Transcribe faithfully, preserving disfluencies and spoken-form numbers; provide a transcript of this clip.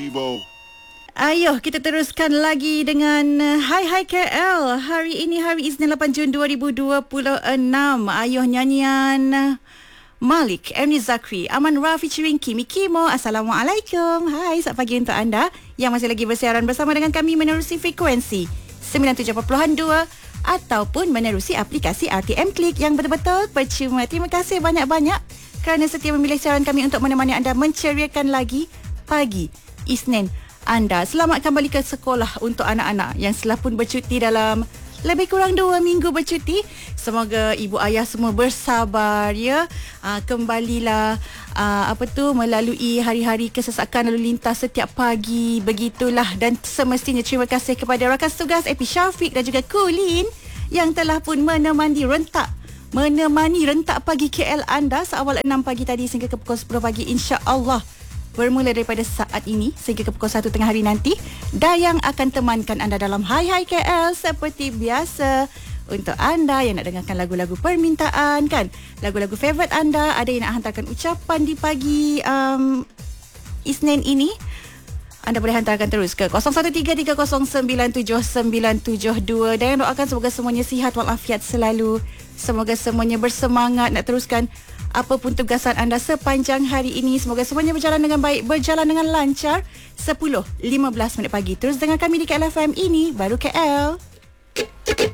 Kibo. Ayuh, kita teruskan lagi dengan uh, Hai Hai K L. Hari ini hari Isnin lapan Jun dua ribu dua puluh enam. Ayuh nyanyian uh, Malik, Ernie Zakri, Aman Ra featuring Kimi Kimo. Assalamualaikum. Hai, selamat pagi untuk anda yang masih lagi bersiaran bersama dengan kami menerusi frekuensi sembilan puluh tujuh perpuluhan dua ataupun menerusi aplikasi R T M Klik yang betul-betul percuma. Terima kasih banyak-banyak kerana setia memilih siaran kami untuk menemani anda menceriakan lagi pagi Isnin anda. Selamat kembali ke sekolah untuk anak-anak yang telah pun bercuti dalam lebih kurang dua minggu bercuti. Semoga ibu ayah semua bersabar ya. Aa, kembalilah aa, apa tu melalui hari-hari kesesakan lalu lintas setiap pagi. Begitulah, dan semestinya terima kasih kepada rakan tugas Epi Syafiq dan juga Kulin yang telah pun menemani rentak menemani rentak pagi K L anda seawal enam pagi tadi sehingga ke pukul sepuluh pagi, insya-Allah. Bermula daripada saat ini sehingga ke pukul satu tengah hari nanti, Dayang akan temankan anda dalam Hai Hai K L seperti biasa. Untuk anda yang nak dengarkan lagu-lagu permintaan kan, lagu-lagu favourite anda, ada yang nak hantarkan ucapan di pagi um, Isnin ini, anda boleh hantarkan terus ke kosong satu tiga tiga kosong sembilan tujuh sembilan tujuh dua. Dan doakan semoga semuanya sihat walafiat selalu. Semoga semuanya bersemangat nak teruskan apa pun tugasan anda sepanjang hari ini. Semoga semuanya berjalan dengan baik, berjalan dengan lancar. Sepuluh lima belas minit pagi. Terus dengar kami di K L F M, ini baru K L.